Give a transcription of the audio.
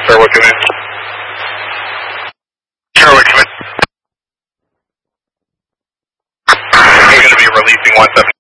Sherwood, come in. Sherwood, come in. We're going to be releasing 179.